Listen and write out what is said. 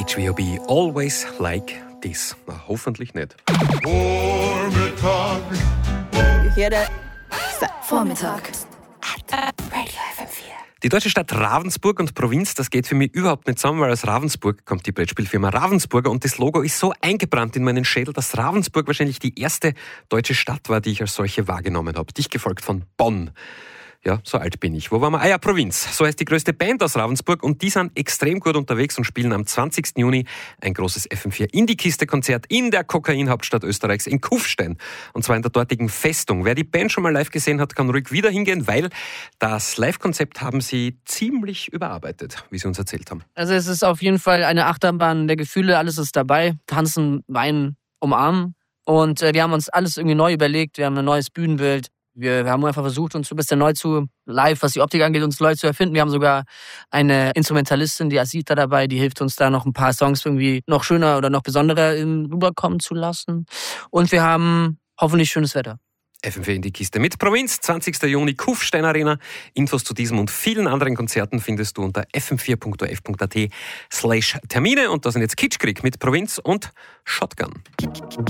HVOB, Always Like This. Na, hoffentlich nicht. Vormittag. You hear that? Vormittag. Radio FM4. Die deutsche Stadt Ravensburg und Provinz, das geht für mich überhaupt nicht zusammen, weil aus Ravensburg kommt die Brettspielfirma Ravensburger und das Logo ist so eingebrannt in meinen Schädel, dass Ravensburg wahrscheinlich die erste deutsche Stadt war, die ich als solche wahrgenommen habe. Dicht gefolgt von Bonn. Ja, so alt bin ich. Wo waren wir? Ah ja, Provinz. So heißt die größte Band aus Ravensburg und die sind extrem gut unterwegs und spielen am 20. Juni ein großes FM4 In-die-Kiste-Konzert in der Kokain-Hauptstadt Österreichs in Kufstein. Und zwar in der dortigen Festung. Wer die Band schon mal live gesehen hat, kann ruhig wieder hingehen, weil das Live-Konzept haben sie ziemlich überarbeitet, wie sie uns erzählt haben. Also es ist auf jeden Fall eine Achterbahn der Gefühle, alles ist dabei. Tanzen, weinen, umarmen. Und wir haben uns alles irgendwie neu überlegt, wir haben ein neues Bühnenbild. Wir haben einfach versucht, uns ein bisschen neu zu live, was die Optik angeht, uns neu zu erfinden. Wir haben sogar eine Instrumentalistin, die Asita, dabei, die hilft uns da noch ein paar Songs irgendwie noch schöner oder noch besonderer rüberkommen zu lassen. Und wir haben hoffentlich schönes Wetter. FM4 in die Kiste mit Provinz, 20. Juni, Kufstein Arena. Infos zu diesem und vielen anderen Konzerten findest du unter fm4.of.at/Termine. Und da sind jetzt Kitschkrieg mit Provinz und Shotgun.